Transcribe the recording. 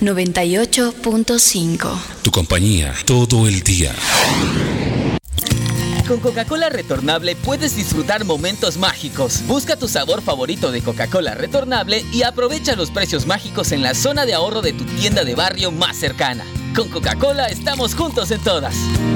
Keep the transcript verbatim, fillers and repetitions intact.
noventa y ocho punto cinco. Tu compañía todo el día. Con Coca-Cola retornable puedes disfrutar momentos mágicos. Busca tu sabor favorito de Coca-Cola retornable y aprovecha los precios mágicos en la zona de ahorro de tu tienda de barrio más cercana. Con Coca-Cola estamos juntos en todas.